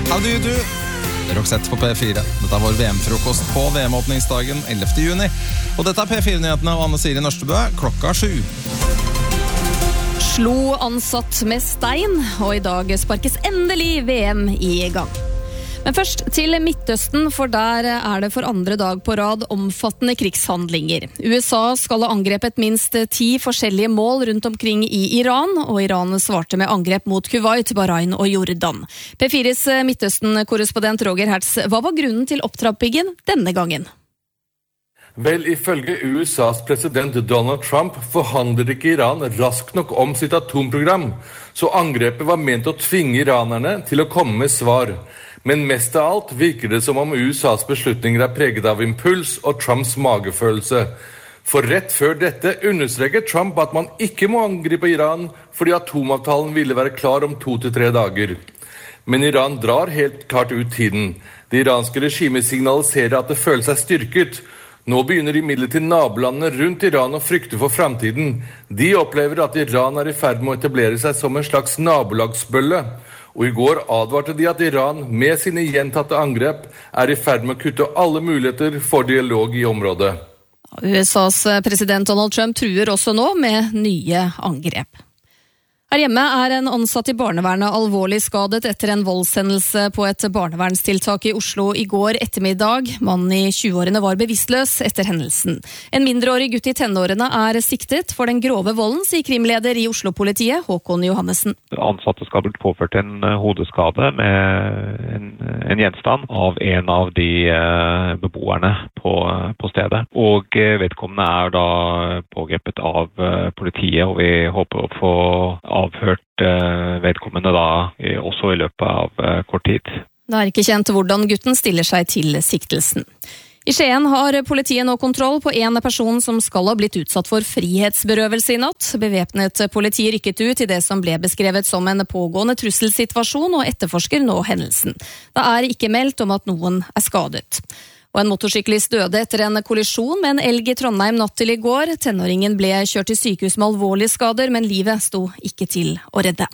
How do you do? Roxette på P4. Dette er vår VM-frokost på VM-åpningsdagen 11. juni. Og dette er P4-nyhetene av Anne Siri Nørstebø, klokka 7. Slo ansatt med stein, og i dag sparkes endelig VM i gang. Men først til Midtøsten, for der er det for andre dag på rad omfattende krigshandlinger. USA skal ha angrepet minst 10 forskjellige mål rundt omkring i Iran, og Iran svarte med angrep mot Kuwait, Bahrain og Jordan. P4s Midtøsten-korrespondent Roger Hertz, hva var grunnen til opptrappingen denne gangen? Vel, ifølge USAs president Donald Trump forhandler ikke Iran raskt nok om sitt atomprogram, så angrepet var ment å tvinge iranerne til å komme med svar. Men mest av alt virker det som om USAs beslutninger er preget av impuls og Trumps magefølelse. For rett før dette understreker Trump at man ikke må angripe Iran, fordi atomavtalen ville være klar om 2 til 3 dager. Men Iran drar helt klart ut tiden. Det iranske regimet signaliserer at det føler seg styrket. Nå begynner imidlertid nabolandene rundt Iran å frykte for fremtiden. De opplever at Iran er i ferd med å etablere seg som en slags nabolagsbølle. Og i går advarte de at Iran med sine gjentatte angrep er i ferd med å kutte alle muligheter for dialog i området. USAs president Donald Trump truer også nå med nye angrep. Her hjemme er en ansatt i barnevernet alvorlig skadet etter en voldshendelse på et barnevernstiltak i Oslo i går ettermiddag. Mannen i 20-årene var bevisstløs etter hendelsen. En mindreårig gutt i tenårene er siktet for den grove volden, sier krimleder i Oslo-politiet, Håkon Johannessen. Ansatte skal ha blitt påført en hodeskade med en gjenstand av en av de beboerne på stedet. Og vedkommende er da pågrepet av politiet, og vi håper å få avhørt vedkommende da også i løpet av kort tid. Det er ikke kjent hvordan gutten stiller seg til siktelsen. I Skien har politiet nå kontroll på en person som skal ha blitt utsatt for frihetsberøvelse i natt. Bevæpnet politi rykket ut i det som ble beskrevet som en pågående trusselsituasjon og etterforsker nå hendelsen. Det er ikke meldt om at noen er skadet. Og en motorsyklist døde etter en kollisjon med en elg i Trondheim natt til i går. Tenåringen ble kjørt til sykehus med alvorlige skader, men livet sto ikke til å redde.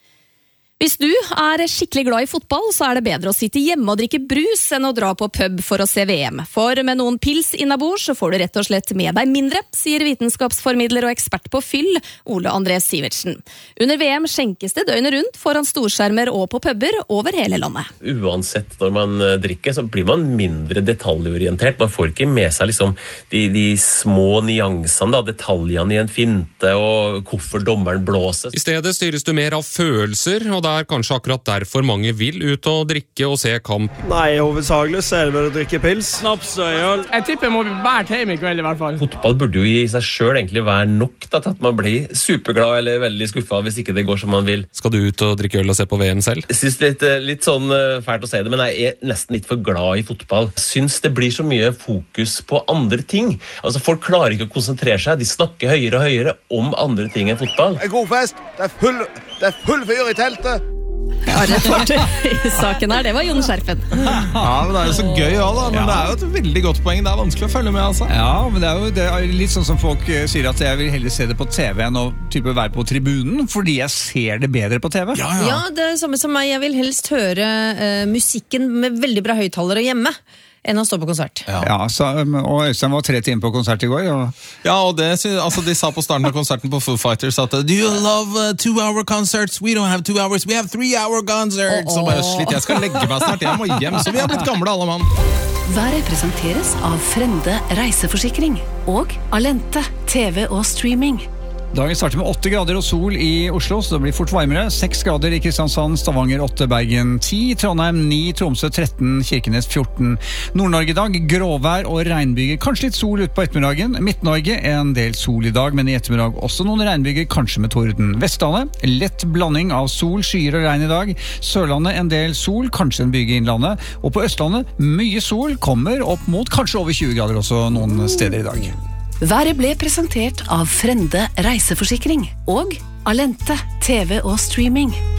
Hvis du er skikkelig glad i fotball, så er det bedre å sitte hjemme og drikke brus enn å dra på pub for å se VM. For med noen pils innabords så får du rett og slett med deg mindre, sier vitenskapsformidler og ekspert på fyll, Ole André Sivertsen. Under VM skjenkes det døgnet rundt foran storskjermer og på puber over hele landet. Uansett når man drikker, så blir man mindre detaljorientert. Man får ikke med seg liksom de små nyansene, detaljene i en finte og hvorfor dommeren blåser. I stedet styres du mer av følelser, og det er kanskje akkurat derfor mange vil ut og drikke og se kamp. Nei, hovedsakelig så er det vel å drikke pils. Snaps og øl. Jeg tipper jeg må bære til i kveld i hvert fall. Fotball burde jo i seg selv egentlig være nok til at man blir superglad eller veldig skuffet hvis ikke det går som man vil. Skal du ut og drikke øl og se på VM selv? Jeg synes det er litt sånn fælt å si det, men jeg er nesten litt for glad i fotball. Jeg synes det blir så mye fokus på andre ting. Altså folk klarer ikke å konsentrere seg, de snakker høyere og høyere om andre ting enn fotball. En god fest, det er full fyr i teltet. Ja, reporter i saken her, det var Jon Skjerpen. Ja, men det er jo så gøy også da, men det er jo et veldig godt poeng. Det er vanskelig å følge med, altså. Ja, men det er litt sånn som folk sier at jeg vil heller se det på TV enn å være på tribunen, fordi jeg ser det bedre på TV. Ja, det er samme som meg. Jeg vil helst høre musikken med veldig bra høyttalere hjemme enn å stå på konsert. Ja, og Øystein var 3 timer på konsert i går. Ja, og de sa på starten av konserten på Foo Fighters at Do you love 2-hour concerts? We don't have 2 hours, we have 3-hour concerts. Så bare slitt, jeg skal legge meg snart, jeg må hjem. Så vi har blitt gamle alle mann. Været presenteres av Frende reiseforsikring og Alente TV og streaming. Dagen starter med 8 grader og sol i Oslo, så det blir fort varmere. 6 grader i Kristiansand, Stavanger 8, Bergen 10, Trondheim 9, Tromsø 13, Kirkenes 14. Nord-Norge i dag, gråvær og regnbyger. Kanskje litt sol ut på ettermiddagen. Midt-Norge en del sol i dag, men i ettermiddag også noen regnbyger, kanskje med torden. Vestlandet, lett blanding av sol, skyer og regn i dag. Sørlandet en del sol, kanskje en byge i innlandet. Og på Østlandet, mye sol, kommer opp mot kanskje over 20 grader også noen steder i dag. Været ble presentert av Frende reiseforsikring og Alente TV og streaming.